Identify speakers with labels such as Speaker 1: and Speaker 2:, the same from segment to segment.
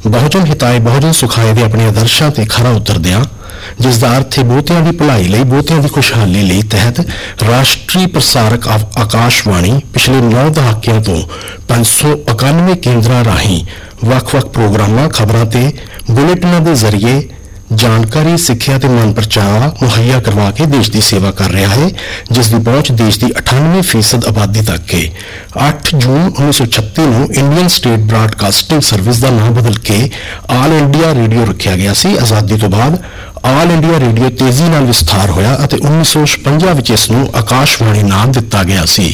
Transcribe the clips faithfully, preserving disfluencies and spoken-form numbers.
Speaker 1: ਬਹੁਜਨ ਹਿਤਾਏ ਬਹੁਜਨ ਸੁਖਾਏ ਦੇ ਆਪਣੇ ਆਦਰਸ਼ਾਂ ਤੇ ਖਰਾ ਉਤਰਦਿਆਂ, ਜਿਸ ਦਾ ਅਰਥ ਹੈ ਬਹੁਤਿਆਂ ਦੀ ਭਲਾਈ ਲਈ, ਬਹੁਤਿਆਂ ਦੀ ਖੁਸ਼ਹਾਲੀ ਲਈ ਤਹਿਤ ਰਾਸ਼ਟਰੀ ਪ੍ਰਸਾਰਕ ਆਵ- ਆਕਾਸ਼ਵਾਣੀ ਪਿਛਲੇ ਨੌ ਦਹਾਕਿਆਂ ਤੋਂ ਪੰਜ ਸੌ ਇਕਾਨਵੇਂ ਕੇਂਦਰਾਂ ਰਾਹੀਂ ਵੱਖ-ਵੱਖ ਪ੍ਰੋਗਰਾਮਾਂ, ਖਬਰਾਂ ਤੇ ਬੁਲੇਟਿਨਾਂ ਦੇ ਜ਼ਰੀਏ ਜਾਣਕਾਰੀ, ਸਿੱਖਿਆ ਤੇ ਮਨ ਪ੍ਰਚਾਵਾ ਮੁਹੱਈਆ ਕਰਵਾ ਕੇ ਦੇਸ਼ ਦੀ ਸੇਵਾ ਕਰ ਰਿਹਾ ਹੈ, ਜਿਸ ਦੀ ਪਹੁੰਚ ਦੇਸ਼ ਦੀ ਅਠਾਨਵੇਂ ਫੀਸਦ ਆਬਾਦੀ ਤੱਕ ਹੈ। ਅੱਠ ਜੂਨ ਉੱਨੀ ਸੌ ਛੱਤੀ ਨੂੰ ਇੰਡੀਅਨ ਸਟੇਟ ਬ੍ਰਾਡਕਾਸਟਿੰਗ ਸਰਵਿਸ ਦਾ ਨਾਮ ਬਦਲ ਕੇ ਆਲ ਇੰਡੀਆ ਰੇਡੀਓ ਰੱਖਿਆ ਗਿਆ ਸੀ। ਆਜ਼ਾਦੀ ਤੋਂ ਬਾਅਦ ਆਲ ਇੰਡੀਆ ਰੇਡੀਓ ਤੇਜ਼ੀ ਨਾਲ ਵਿਸਥਾਰ ਹੋਇਆ ਅਤੇ ਉੱਨੀ ਸੌ ਛਪੰਜਾ ਵਿੱਚ ਇਸ ਨੂੰ ਆਕਾਸ਼ਵਾਣੀ ਨਾਮ ਦਿੱਤਾ ਗਿਆ ਸੀ।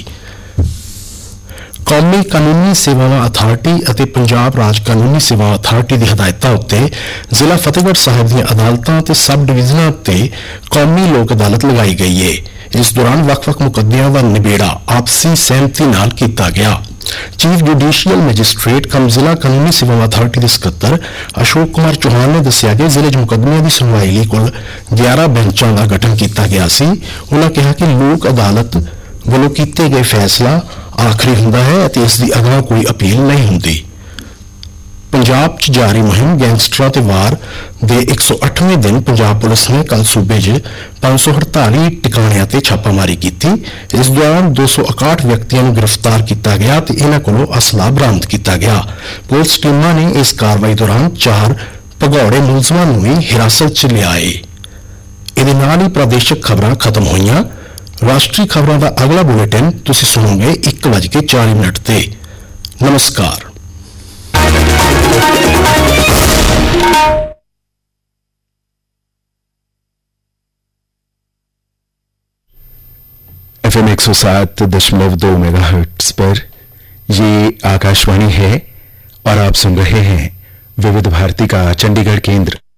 Speaker 1: ਕੌਮੀ ਕਾਨੂੰਨੀ ਸੇਵਾਵਾਂ ਅਥਾਰਟੀ ਅਤੇ ਪੰਜਾਬ ਰਾਜ ਕਾਨੂੰਨੀ ਸੇਵਾਵਾਂ ਅਥਾਰਟੀ ਦੀ ਹਦਾਇਤਾਂ ਉੱਤੇ ਜ਼ਿਲ੍ਹਾ ਫਤਿਹਗੜ੍ਹ ਸਾਹਿਬ ਦੀਆਂ ਅਦਾਲਤਾਂ ਅਤੇ ਸਬ ਡਿਵੀਜ਼ਨਾਂ ਉੱਤੇ ਕੌਮੀ ਲੋਕ ਅਦਾਲਤ ਲਗਾਈ ਗਈ ਹੈ। ਇਸ ਦੌਰਾਨ ਵੱਖ-ਵੱਖ ਮੁਕੱਦਮਿਆਂ ਦਾ ਨਿਬੇੜਾ ਆਪਸੀ ਸਹਿਮਤੀ ਨਾਲ ਕੀਤਾ ਗਿਆ। ਚੀਫ ਜੁਡੀਸ਼ੀਅਲ ਮੈਜਿਸਟ੍ਰੇਟ ਕਮ ਜ਼ਿਲ੍ਹਾ ਕਾਨੂੰਨੀ ਸੇਵਾਵਾਂ ਅਥਾਰਟੀ ਦੇ ਸਕੱਤਰ ਅਸ਼ੋਕ ਕੁਮਾਰ ਚੌਹਾਨ ਨੇ ਦੱਸਿਆ ਕਿ ਜ਼ਿਲ੍ਹੇ 'ਚ ਮੁਕੱਦਮਿਆਂ ਦੀ ਸੁਣਵਾਈ ਲਈ ਕੁੱਲ ਗਿਆਰਾਂ ਬੈਂਚਾਂ ਦਾ ਗਠਨ ਕੀਤਾ ਗਿਆ ਸੀ। ਉਨ੍ਹਾਂ ਕਿਹਾ ਕਿ ਲੋਕ ਅਦਾਲਤ ਵੱਲੋਂ ਕੀਤੇ ਗਏ ਫੈਸਲਾ ਆਖਰੀ ਹੁੰਦਾ ਹੈ ਅਤੇ ਇਸ ਦੀ ਅਗਾਂਹ ਕੋਈ ਅਪੀਲ ਨਹੀਂ ਹੁੰਦੀ। ਪੰਜਾਬ 'ਚ ਜਾਰੀ ਮੁਹਿੰਮ ਗੈਂਗਸਟਰਾਂ ਤੇ ਵਾਰ ਦੇ ਇੱਕ ਸੌ ਅੱਠਵੇਂ ਦਿਨ ਪੰਜਾਬ ਪੁਲਿਸ ਨੇ ਕੱਲ ਸੂਬੇ 'ਚ ਪੰਜ ਸੌ ਅੜਤਾਲੀ ਟਿਕਾਣਿਆਂ ਤੇ ਛਾਪਾਮਾਰੀ ਕੀਤੀ। ਇਸ ਦੌਰਾਨ ਦੋ ਸੌ ਇਕਾਹਠ ਵਿਅਕਤੀਆਂ ਨੂੰ ਗ੍ਰਿਫਤਾਰ ਕੀਤਾ ਗਿਆ ਤੇ ਇਹਨਾਂ ਕੋਲੋਂ ਅਸਲਾ ਬਰਾਮਦ ਕੀਤਾ ਗਿਆ। ਪੁਲਿਸ ਟੀਮਾਂ ਨੇ ਇਸ ਕਾਰਵਾਈ ਦੌਰਾਨ ਚਾਰ ਭਗੌੜੇ ਮੁਲਜ਼ਮਾਂ ਨੂੰ ਵੀ ਹਿਰਾਸਤ 'ਚ ਲਿਆ ਏ। ਇਹਦੇ ਨਾਲ ਹੀ ਪ੍ਰਾਦੇਸ਼ਿਕ ਖਬਰਾਂ ਖਤਮ ਹੋਈਆਂ। ਰਾਸ਼ਟਰੀ ਖਬਰਾਂ ਦਾ ਅਗਲਾ ਬੁਲੇਟਿਨ ਤੁਸੀਂ ਸੁਣੋਗੇ ਇੱਕ ਵੱਜ ਕੇ ਚਾਲੀ ਮਿੰਟ ਤੇ। ਨਮਸਕਾਰ।
Speaker 2: एफ एम एक सौ सात दशमलव दो मेगा हर्ट्ज पर ये आकाशवाणी है और आप सुन रहे हैं विविध भारती का चंडीगढ़ केंद्र।